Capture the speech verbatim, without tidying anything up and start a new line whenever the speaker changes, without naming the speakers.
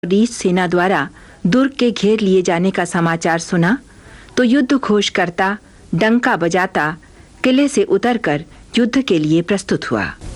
रीस सेना द्वारा दुर्ग के घेर लिए जाने का समाचार सुना तो युद्ध घोष करता, डंका बजाता किले से उतरकर युद्ध के लिए प्रस्तुत हुआ।